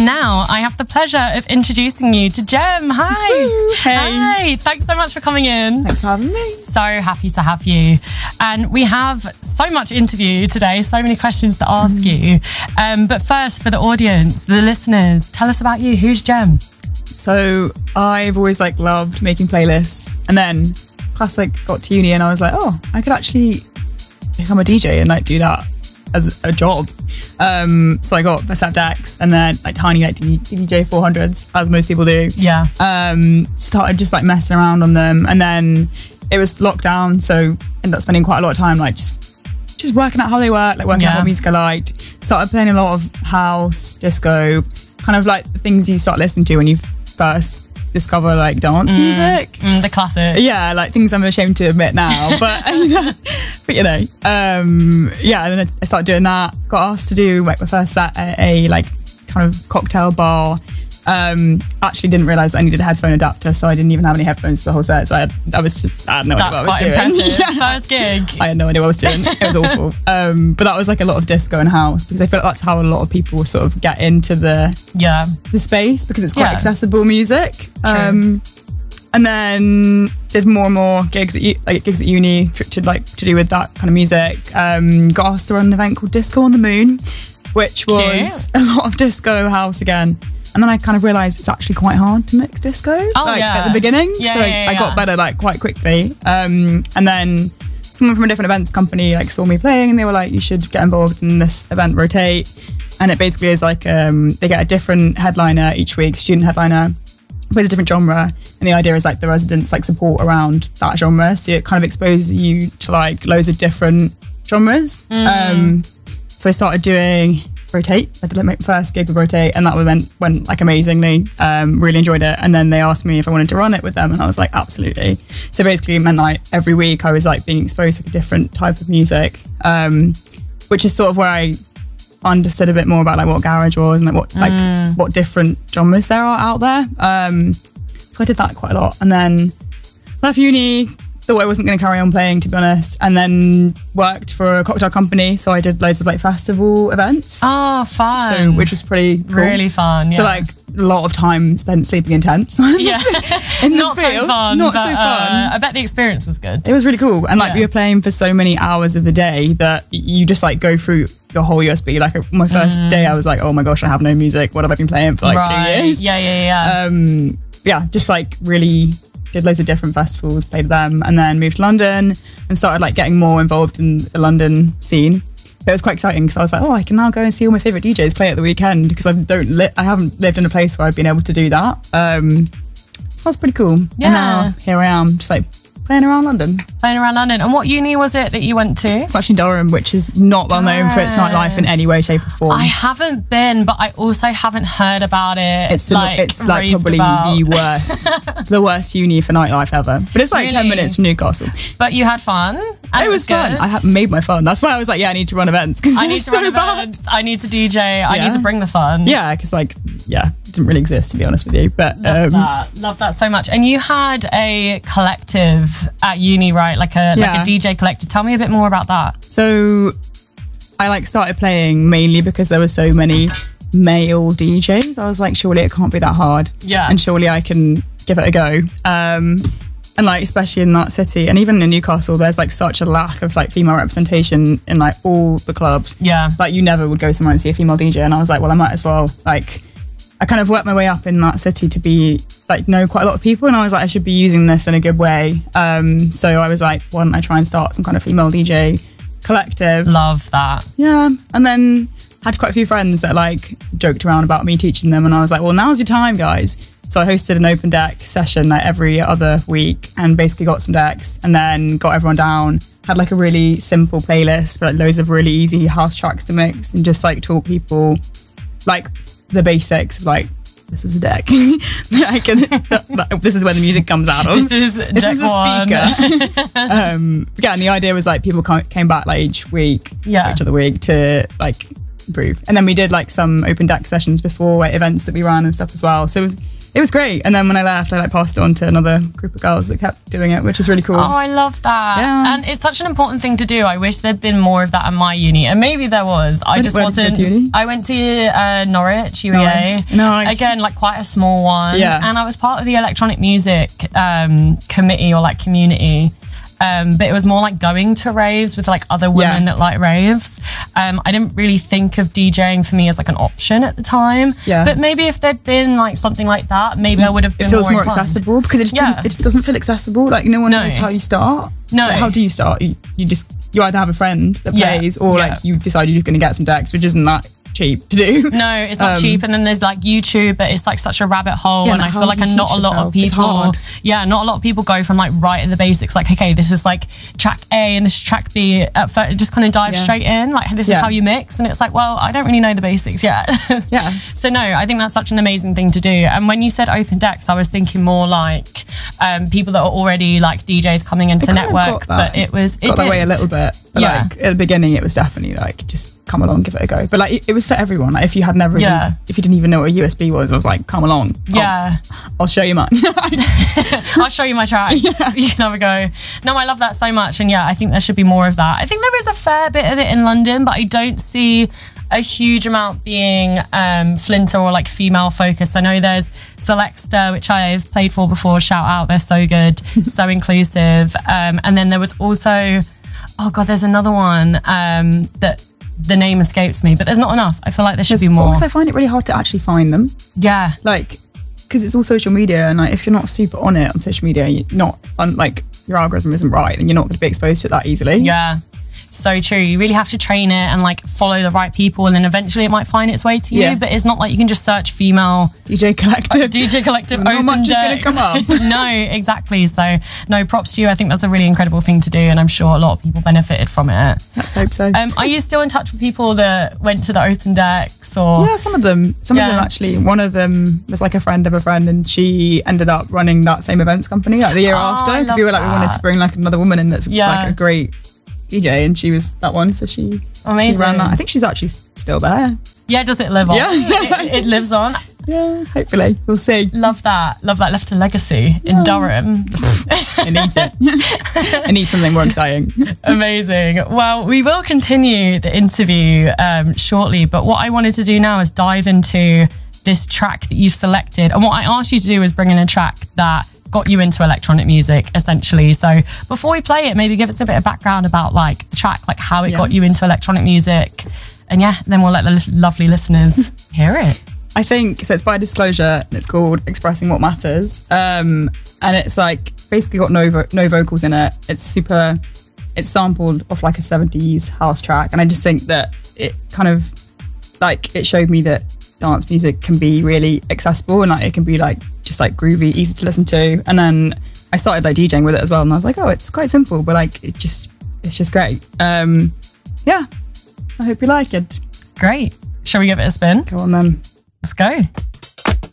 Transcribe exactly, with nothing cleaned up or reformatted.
And now I have the pleasure of introducing you to Gem. Hi. Hey. Hi. Thanks so much for coming in. Thanks for having me. So happy to have you. And we have so much interview today, so many questions to ask mm. you. Um, but first, for the audience, the listeners, tell us about you. Who's Gem? So I've always like loved making playlists, and then classic got to uni and I was like, oh, I could actually become a D J and like do that as a job. Um, so I got a set of decks and then like tiny like D J four hundreds, as most people do. Yeah. Um, started just like messing around on them, and then it was lockdown, so ended up spending quite a lot of time like just just working out how they work, like working yeah. out what music I liked. Started playing a lot of house, disco, kind of like the things you start listening to when you first discover like dance mm, music. Mm, the classic. Yeah, like things I'm ashamed to admit now, but but you know, um, yeah. And then I started doing that. Got asked to do like my first set at a like kind of cocktail bar. Um, actually didn't realise that I needed a headphone adapter, so I didn't even have any headphones for the whole set. So I, had, I was just I had no That's idea what I was quite doing. Impressive. yeah. First gig. I had no idea what I was doing. It was awful. Um, but that was like a lot of disco and house, because I feel like that's how a lot of people sort of get into the yeah the space, because it's quite yeah. accessible music. Um, and then did more and more gigs at u- like gigs at uni to like to do with that kind of music. Um, got asked to run an event called Disco on the Moon, which was Cute. a lot of disco house again. And then I kind of realised it's actually quite hard to mix disco oh, like, yeah. at the beginning. Yeah, so yeah, I, yeah, I got yeah. better like quite quickly. Um, and then someone from a different events company like saw me playing, and they were like, you should get involved in this event, Rotate. And it basically is like um, they get a different headliner each week, student headliner, plays a different genre. And the idea is like the residents like support around that genre. So it kind of exposes you to like loads of different genres. Mm. Um, so I started doing Rotate. I did like my first gig with Rotate, and that went went like amazingly. Um, really enjoyed it. And then they asked me if I wanted to run it with them, and I was like, absolutely. So basically, it meant like every week I was like being exposed to like a different type of music, um, which is sort of where I understood a bit more about like what garage was and like what like mm. what different genres there are out there. Um, so I did that quite a lot, and then left uni. Thought I wasn't going to carry on playing, to be honest, and then worked for a cocktail company. So I did loads of like festival events. Oh, fun! So which was pretty cool. Really fun. Yeah. So like a lot of time spent sleeping in tents. yeah, in the not field. so fun. Not but, so fun. Uh, I bet the experience was good. It was really cool, and like yeah. we were playing for so many hours of the day that you just like go through your whole U S B. Like my first mm. day, I was like, oh my gosh, I have no music. What have I been playing for like right. two years? Yeah, yeah, yeah. Um, yeah, just like really. Did loads of different festivals, played them, and then moved to London and started like getting more involved in the London scene. But it was quite exciting because I was like, oh, I can now go and see all my favourite D Js play at the weekend, because I don't li- I haven't lived in a place where I've been able to do that. Um, so that's pretty cool. Yeah. And now here I am, just like playing around London. Playing around London. And what uni was it that you went to? It's actually Durham, which is not well known for its nightlife in any way, shape or form. I haven't been, but I also haven't heard about it. It's like, the, it's like probably about. the worst, the worst uni for nightlife ever. But it's like really? ten minutes from Newcastle. But you had fun. And it, it was, was fun. I had made my fun. That's why I was like, yeah, I need to run events, because I need to so run bad. events. I need to D J. I yeah. need to bring the fun. Yeah, because like, yeah, it didn't really exist, to be honest with you. But love um, that. Love that so much. And you had a collective at uni, right? Like a yeah. like a D J collective. Tell me a bit more about that. So I like started playing mainly because there were so many male D Js. I was like, surely it can't be that hard. Yeah. And surely I can give it a go. Um, and like, especially in that city, and even in Newcastle, there's like such a lack of like female representation in like all the clubs. Yeah. Like you never would go somewhere and see a female D J. And I was like, well, I might as well. Like, I kind of worked my way up in that city to be like know quite a lot of people, and I was like, I should be using this in a good way. Um, so I was like, why don't I try and start some kind of female D J collective? Love that. Yeah. And then had quite a few friends that like joked around about me teaching them, and I was like, well, now's your time, guys. So I hosted an open deck session like every other week, and basically got some decks, and then got everyone down, had like a really simple playlist, but like, loads of really easy house tracks to mix, and just like taught people like the basics of like, this is a deck. I can, this is where the music comes out of. This is this deck is a one. speaker. um, yeah, and the idea was like people came back like each week, yeah. each other week to like improve. And then we did like some open deck sessions before like, events that we ran and stuff as well. So it was it was great. And then when I left, I like passed it on to another group of girls that kept doing it, which is really cool. Oh, I love that. Yeah. And it's such an important thing to do. I wish there'd been more of that at my uni. And maybe there was. I When- just where did you go wasn't. to uni? I went to uh, Norwich, U E A. Nice. Nice. Again, like quite a small one. Yeah. And I was part of the electronic music um, committee or like community. Um, but it was more like going to raves with like other women Yeah. that like raves. Um, I didn't really think of DJing for me as like an option at the time. Yeah. But maybe if there'd been like something like that, maybe I would have been It feels more, inclined. accessible because it just Yeah. didn't, it doesn't feel accessible. Like no one No. knows how you start. No. Like, how do you start? You, you just you either have a friend that Yeah. plays or Yeah. like you decide you're just going to get some decks, which isn't that cheap to do. No, it's not Um, cheap. And then there's like YouTube, but it's like such a rabbit hole. Yeah, and like, I how feel like do you not a teach lot of yourself? It's people, hard. yeah, not a lot of people go from like right at the basics. Like, okay, this is like track A and this is track B. At first, it just kind of dive Yeah. straight in. Like, this is Yeah. how you mix. And it's like, well, I don't really know the basics yet. Yeah. So no, I think that's such an amazing thing to do. And when you said open decks, I was thinking more like um, people that are already like D Js coming into It kind of network. got that. But it was, it got that did. way a little bit. But Yeah. like at the beginning, it was definitely like just come along, give it a go. But like it, it was for everyone. Like if you had never, Yeah. even, if you didn't even know what a U S B was, I was like, come along. I'll- Yeah. I'll, show you mine. I'll show you my tracks. You can have a go. No, I love that so much. And yeah, I think there should be more of that. I think there is a fair bit of it in London, but I don't see a huge amount being um, Flinter or like female focused. I know there's Selecta, which I've played for before. Shout out, they're so good, so inclusive. Um, and then there was also, oh God, there's another one um, that the name escapes me, but there's not enough. I feel like there should be more. Because I find it really hard to actually find them. Yeah. Like, because it's all social media, and like if you're not super on it on social media, you're not on like your algorithm isn't right, then you're not going to be exposed to it that easily. Yeah. So true. You really have to train it and like follow the right people, and then eventually it might find its way to you. Yeah. But it's not like you can just search female D J Collective. D J Collective Not open much is gonna decks. come up. No, exactly. So no, props to you. I think that's a really incredible thing to do, and I'm sure a lot of people benefited from it. Let's hope so. Um, are you still in touch with people that went to the open decks or? Yeah, some of them. Some Yeah. of them actually. One of them was like a friend of a friend, and she ended up running that same events company like the year Oh, after. I Because we love were like, we wanted that. to bring like another woman in that's Yeah. like a great D J, and she was that one. So she, Amazing. she ran that. I think she's actually s- still there. Yeah, does it live on? Yeah. it, it lives on. Yeah, hopefully we'll see. Love that. Love that. Left a legacy in Durham. It needs it. It needs something more exciting. Amazing. Well, we will continue the interview um, shortly, but what I wanted to do now is dive into this track that you've selected. And what I asked you to do is bring in a track that got you into electronic music, essentially. So before we play it, maybe give us a bit of background about like the track, like how it Yeah. got you into electronic music. And yeah, then we'll let the lis- lovely listeners hear it. I think so. It's by Disclosure, and it's called "Expressing What Matters." Um, and it's like basically got no vo- no vocals in it. It's super. It's sampled off like a seventies house track, and I just think that it kind of like it showed me that dance music can be really accessible, and like it can be like just like groovy, easy to listen to. And then I started like DJing with it as well, and I was like, oh, it's quite simple, but like it just it's just great. Um, yeah, I hope you like it. Great. Shall we give it a spin? Go on then. Let's go.